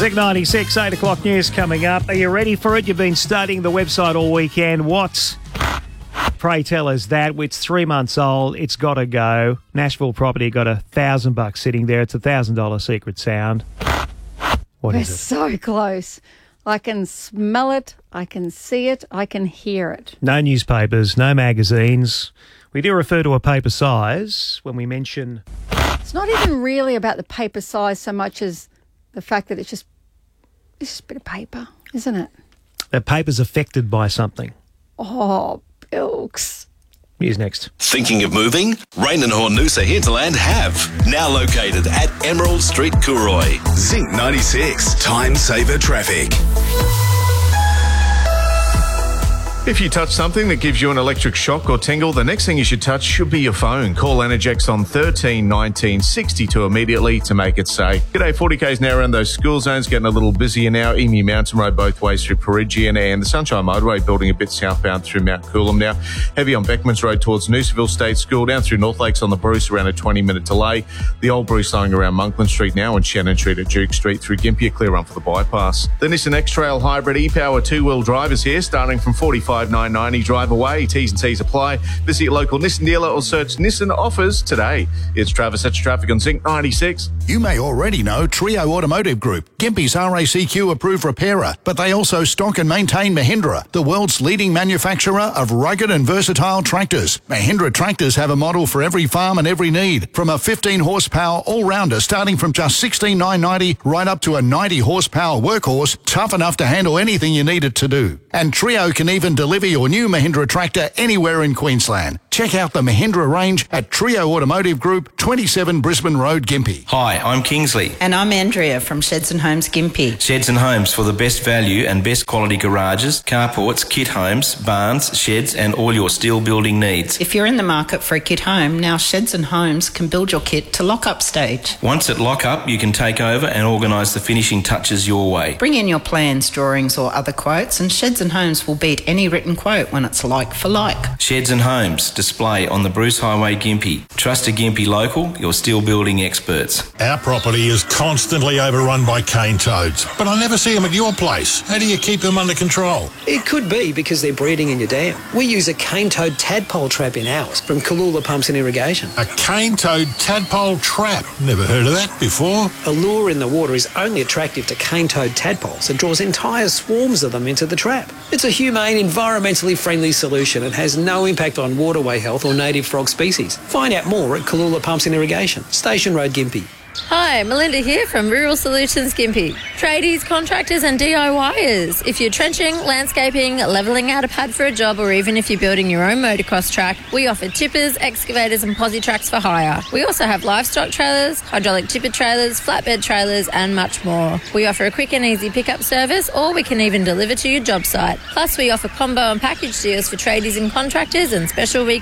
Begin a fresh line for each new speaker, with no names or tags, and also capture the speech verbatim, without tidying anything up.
Zig ninety-six, eight o'clock news coming up. Are you ready for it? You've been studying the website all weekend. What? Pray tell us that. It's three months old. It's got to go. Nashville Property got a thousand bucks sitting there. It's a thousand dollar secret sound. What
We're
is it?
so close. I can smell it. I can see it. I can hear it.
No newspapers, no magazines. We do refer to a paper size when we mention...
It's not even really about the paper size so much as the fact that it's just, it's just a bit of paper, isn't it?
The paper's affected by something.
Oh, Bilks.
Here's next.
Thinking of moving? Rain and Hornusa Hinterland have. Now located at Emerald Street, Cooroy.
Zinc ninety-six, time saver traffic.
If you touch something that gives you an electric shock or tingle, the next thing you should touch should be your phone. Call Energex on thirteen nineteen sixty-two immediately to make it say. G'day, forty kays now around those school zones, getting a little busier now. Emu Mountain Road both ways through Peregian, and the Sunshine Motorway building a bit southbound through Mount Coolum now. Heavy on Beckmans Road towards Noosaville State School, down through North Lakes on the Bruce, around a twenty minute delay. The old Bruce slowing around Monkland Street now, and Shannon Street at Duke Street through Gympie, a clear run for the bypass. The Nissan X-Trail Hybrid e-Power two-wheel drive is here, starting from forty-five nine ninety. Drive away. T's and C's apply. Visit your local Nissan dealer or search Nissan offers today. It's Travis, that's traffic on Zinc ninety-six.
You may already know Trio Automotive Group, Gympie's R A C Q approved repairer, but they also stock and maintain Mahindra, the world's leading manufacturer of rugged and versatile tractors. Mahindra tractors have a model for every farm and every need, from a fifteen horsepower all-rounder starting from just sixteen thousand nine hundred ninety right up to a ninety horsepower workhorse, tough enough to handle anything you need it to do. And Trio can even deliver your new Mahindra tractor anywhere in Queensland. Check out the Mahindra range at Trio Automotive Group, twenty-seven Brisbane Road, Gympie.
Hi, I'm Kingsley.
And I'm Andrea from Sheds and Homes, Gympie.
Sheds and Homes for the best value and best quality garages, carports, kit homes, barns, sheds and all your steel building needs.
If you're in the market for a kit home, now Sheds and Homes can build your kit to lock-up stage.
Once at lock-up, you can take over and organise the finishing touches your way.
Bring in your plans, drawings or other quotes, and Sheds and Homes will beat any written quote when it's like for like.
Sheds and Homes, display on the Bruce Highway, Gympie. Trust a Gympie local, your steel building experts.
Our property is constantly overrun by cane toads, but I never see them at your place. How do you keep them under control?
It could be because they're breeding in your dam. We use a cane toad tadpole trap in ours from Kalula Pumps and Irrigation.
A cane toad tadpole trap? Never heard of that before.
A lure in the water is only attractive to cane toad tadpoles and draws entire swarms of them into the trap. It's a humane, environmentally friendly solution and has no impact on waterway health or native frog species. Find out more at Kalula Pumps and Irrigation, Station Road, Gympie.
Hi, Melinda here from Rural Solutions Gympie. Tradies, contractors and DIYers. If you're trenching, landscaping, levelling out a pad for a job, or even if you're building your own motocross track, we offer tippers, excavators and posi tracks for hire. We also have livestock trailers, hydraulic tipper trailers, flatbed trailers and much more. We offer a quick and easy pickup service, or we can even deliver to your job site. Plus we offer combo and package deals for tradies and contractors and special week